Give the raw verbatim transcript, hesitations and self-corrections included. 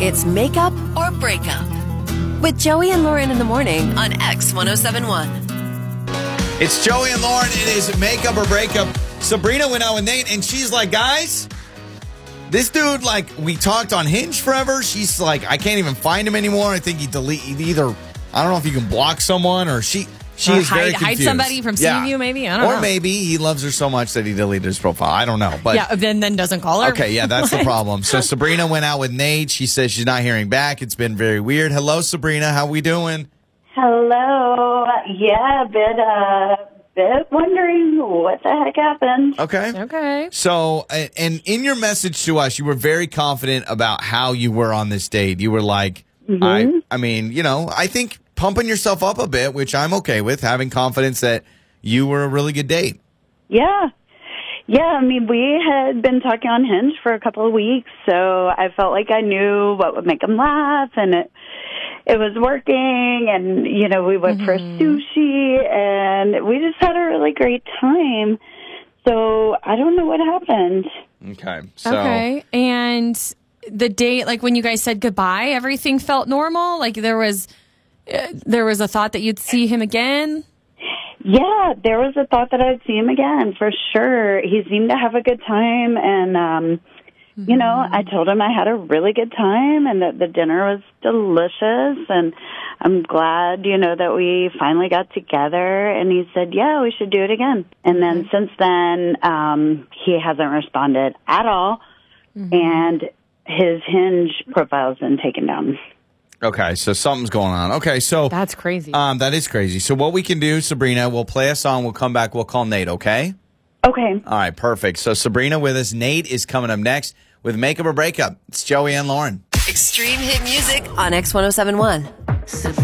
It's Makeup or Breakup with Joey and Lauren in the morning on X ten seventy-one. It's Joey and Lauren. It is Makeup or Breakup. Sabrina went out with Nate, and she's like, guys, this dude, like, we talked on Hinge forever. She's like, I can't even find him anymore. I think he deleted either. I don't know if you can block someone or she. She or is hide, very confused. Hide somebody from seeing yeah. you, maybe? I don't or know. Or maybe he loves her so much that he deleted his profile. I don't know. But yeah, then, then doesn't call her. Okay, yeah, that's the problem. So Sabrina went out with Nate. She says she's not hearing back. It's been very weird. Hello, Sabrina. How we doing? Hello. Yeah, a bit, uh, bit wondering what the heck happened. Okay. Okay. So, and in your message to us, you were very confident about how you were on this date. You were like, Mm-hmm. I, I mean, you know, I think pumping yourself up a bit, which I'm okay with, having confidence that you were a really good date. Yeah. Yeah, I mean, we had been talking on Hinge for a couple of weeks, so I felt like I knew what would make him laugh, and it it was working, and, you know, we went mm-hmm. for sushi, and we just had a really great time. So I don't know what happened. Okay. So. Okay. And the date, like when you guys said goodbye, everything felt normal? Like there was uh, there was a thought that you'd see him again? Yeah, there was a thought that I'd see him again, for sure. He seemed to have a good time, and, um, mm-hmm. you know, I told him I had a really good time and that the dinner was delicious, and I'm glad, you know, that we finally got together, and he said, yeah, we should do it again. And then mm-hmm. since then, um, he hasn't responded at all, mm-hmm. and his Hinge profile's been taken down. Okay, so something's going on. Okay, so that's crazy. Um, that is crazy. So what we can do, Sabrina, we'll play a song. We'll come back. We'll call Nate. Okay. Okay. All right. Perfect. So Sabrina with us. Nate is coming up next with Makeup or Breakup. It's Joey and Lauren. Extreme hit music on X ten seventy-one.